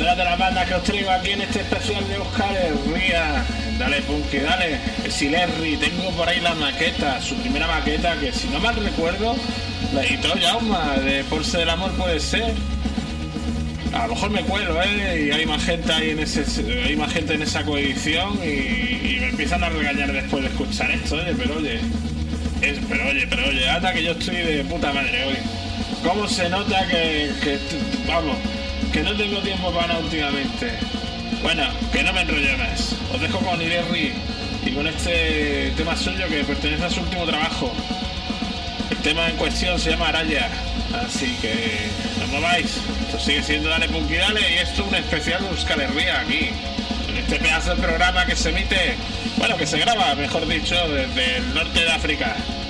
otra de las bandas que os traigo aquí en este especial de Óscar Herría. Dale, Punky, dale. Silerri, tengo por ahí la maqueta, su primera maqueta, que si no mal recuerdo, la editó Jaume, de Porse del Amor puede ser. A lo mejor me cuelo, y hay más gente ahí hay más gente en esa coedición y me empiezan a regañar después de escuchar esto, pero oye, anda que yo estoy de puta madre hoy. ¿Cómo se nota vamos, que no tengo tiempo para nada últimamente? Bueno, que no me enrollo más. Os dejo con Silerri y con este tema suyo que pertenece a su último trabajo. El tema en cuestión se llama Araya. Así que no mováis. Esto sigue siendo Dale Punky Dale y esto es un especial de Óscar Herría aquí. En este pedazo de programa que se emite, bueno, que se graba, mejor dicho, desde el norte de África.